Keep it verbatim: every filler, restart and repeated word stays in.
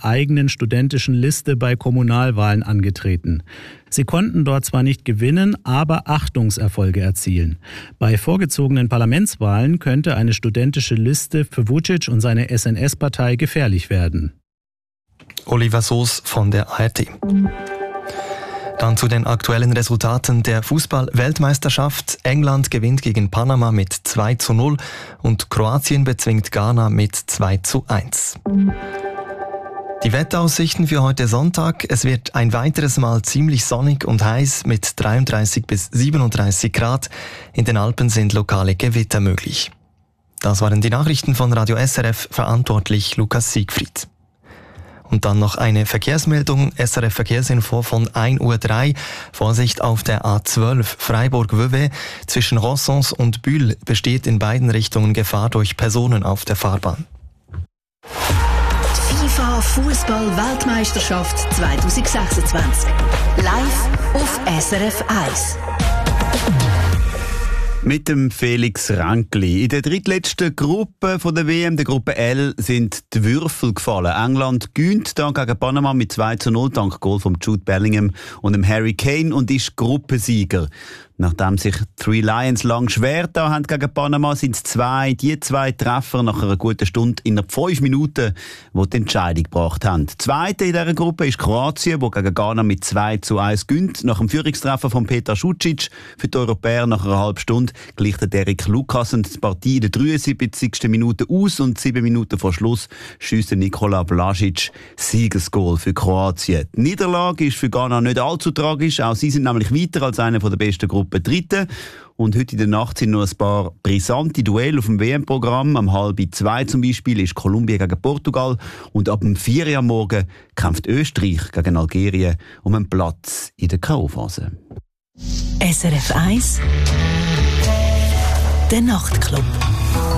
ihrer eigenen studentischen Liste bei Kommunalwahlen angetreten. Sie konnten dort zwar nicht gewinnen, aber Achtungserfolge erzielen. Bei vorgezogenen Parlamentswahlen könnte eine studentische Liste für Vučić und seine S N S-Partei gefährlich werden. Oliver Soos von der A R T. Dann zu den aktuellen Resultaten der Fußball-Weltmeisterschaft. England gewinnt gegen Panama mit zwei zu null und Kroatien bezwingt Ghana mit zwei zu eins. Die Wetteraussichten für heute Sonntag. Es wird ein weiteres Mal ziemlich sonnig und heiß mit dreiunddreißig bis siebenunddreißig Grad. In den Alpen sind lokale Gewitter möglich. Das waren die Nachrichten von Radio S R F, verantwortlich Lukas Siegfried. Und dann noch eine Verkehrsmeldung, S R F Verkehrsinfo von ein Uhr drei. Vorsicht auf der A zwölf Freiburg-Vevey. Zwischen Rossons und Bühl besteht in beiden Richtungen Gefahr durch Personen auf der Fahrbahn. Die FIFA Fußball-Weltmeisterschaft zwanzig sechsundzwanzig. Live auf S R F eins. Mit dem Felix Ränkli. In der drittletzten Gruppe von der W M, der Gruppe L, sind die Würfel gefallen. England gewinnt dann gegen Panama mit zwei zu null dank Goal von Jude Bellingham und dem Harry Kane und ist Gruppensieger. Nachdem sich die Three Lions lang schwer da haben gegen Panama, sind es zwei, die zwei Treffer nach einer guten Stunde in fünf Minuten, die die Entscheidung gebracht haben. Zweite in dieser Gruppe ist Kroatien, wo gegen Ghana mit zwei zu eins gewinnt. Nach dem Führungstreffer von Petar Šučić für die Europäer nach einer halben Stunde gleicht Erik Lukasen die Partie in der dreiundsiebzigsten Minute aus und sieben Minuten vor Schluss schiesst Nikola Blažić Siegesgoal für Kroatien. Die Niederlage ist für Ghana nicht allzu tragisch, auch sie sind nämlich weiter als eine der besten Gruppen Dritten. Und heute in der Nacht sind noch ein paar brisante Duelle auf dem W M-Programm. Am halb zwei zum Beispiel ist Kolumbien gegen Portugal und ab dem vier Uhr am Morgen kämpft Österreich gegen Algerien um einen Platz in der K O-Phase. S R F eins, der Nachtclub.